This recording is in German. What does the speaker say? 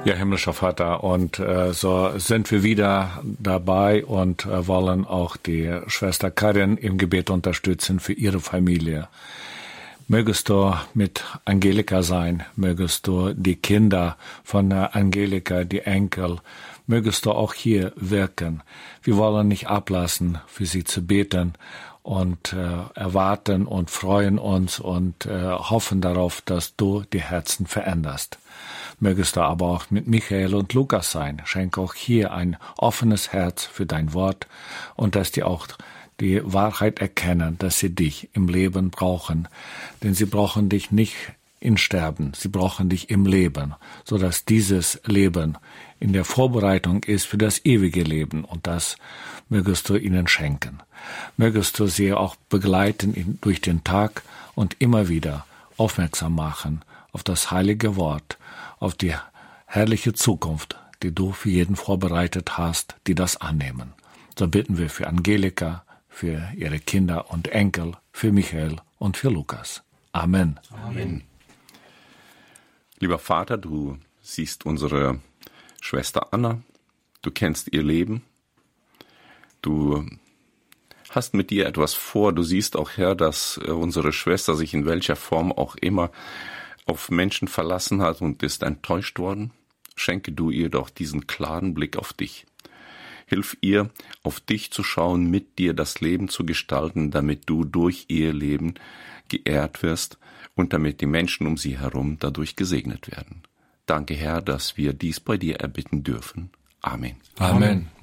Ja, himmlischer Vater, und so sind wir wieder dabei und wollen auch die Schwester Karin im Gebet unterstützen für ihre Familie. Mögest du mit Angelika sein, mögest du die Kinder von Angelika, die Enkel, mögest du auch hier wirken. Wir wollen nicht ablassen, für sie zu beten und erwarten und freuen uns und hoffen darauf, dass du die Herzen veränderst. Mögest du aber auch mit Michael und Lukas sein. Schenke auch hier ein offenes Herz für dein Wort und dass die auch die Wahrheit erkennen, dass sie dich im Leben brauchen. Denn sie brauchen dich nicht im Sterben, sie brauchen dich im Leben, sodass dieses Leben in der Vorbereitung ist für das ewige Leben, und das mögest du ihnen schenken. Mögest du sie auch begleiten durch den Tag und immer wieder aufmerksam machen auf das heilige Wort, auf die herrliche Zukunft, die du für jeden vorbereitet hast, die das annehmen. So bitten wir für Angelika, für ihre Kinder und Enkel, für Michael und für Lukas. Amen. Amen. Lieber Vater, du siehst unsere Schwester Anna, du kennst ihr Leben, du hast mit ihr etwas vor, du siehst auch, Herr, dass unsere Schwester sich in welcher Form auch immer auf Menschen verlassen hat und ist enttäuscht worden. Schenke du ihr doch diesen klaren Blick auf dich. Hilf ihr, auf dich zu schauen, mit dir das Leben zu gestalten, damit du durch ihr Leben geehrt wirst und damit die Menschen um sie herum dadurch gesegnet werden. Danke, Herr, dass wir dies bei dir erbitten dürfen. Amen. Amen.